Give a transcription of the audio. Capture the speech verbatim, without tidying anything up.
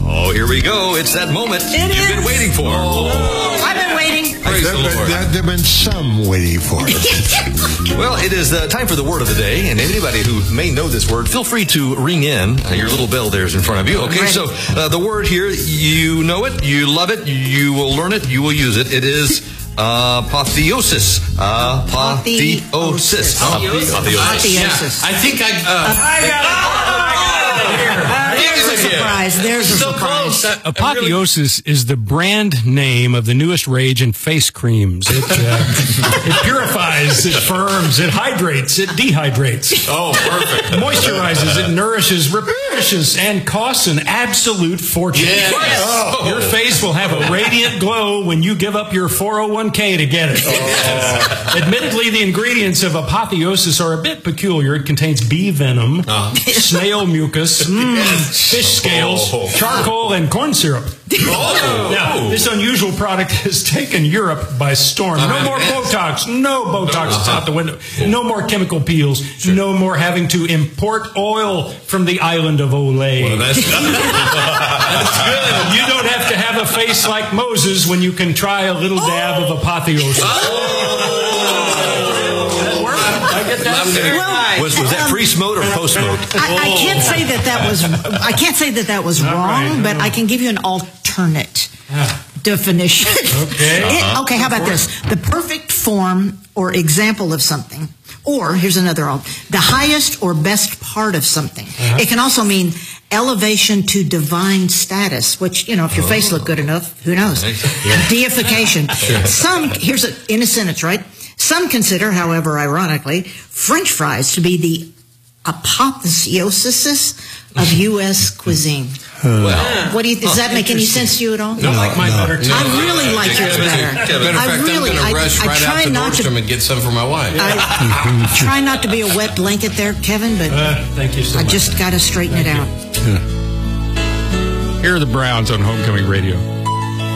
Oh, here we go. It's that moment It you've is. been waiting for. Oh. I've been waiting. Praise there, the Lord. there, there have been some waiting for it. Well, it is uh, time for the word of the day, and anybody who may know this word, feel free to ring in. Uh, your little bell there is in front of you. Okay, so uh, the word here, you know it, you love it, you will learn it, you will use it. It is apotheosis. Apotheosis. Apotheosis. Apotheosis. I think I. Uh, I got it. There's a surprise. There's a so surprise. close. I- I Apotheosis is the brand name of the newest rage in face creams. It, uh, it purifies, it firms, it hydrates, it dehydrates, Oh, perfect. moisturizes, it nourishes, replenishes, and costs an absolute fortune. Yes. Oh, your face will have a radiant glow when you give up your four oh one k to get it. Admittedly, the ingredients of Apotheosis are a bit peculiar. It contains bee venom, snail mucus, mm, fish scales, Oh. charcoal, and corn syrup. Oh. Now, this unusual product has taken Europe by storm. No more Botox. No Botox. It's out the window. No more chemical peels. No more having to import oil from the island of Olay. Well, that's good. That's good. You don't have to have a face like Moses when you can try a little dab of Apotheosis. Oh. I get that? Well, Was, was that pre-smote or post-smote? I, I can't say that that was. I can't say that that was Not wrong, right, but no. I can give you an alternate definition. Okay. It- okay. How about this? The perfect form or example of something, or here's another. al- The highest or best part of something. It can also mean elevation to divine status, which, you know, if your face looked good enough, who knows? Deification. Some, here's a, in a sentence, right? Some consider, however, ironically, French fries to be the apotheosis of U S cuisine. Well, What do you, does that make any sense to you at all? I like mine better, too. I really like yours better. Matter of I fact, really, I'm going I, to rush I right try out to not to, Nordstrom and get some for my wife. I try not to be a wet blanket there, Kevin, but Uh, thank you so I much. just got to straighten it out. Here are the Browns on Homecoming Radio.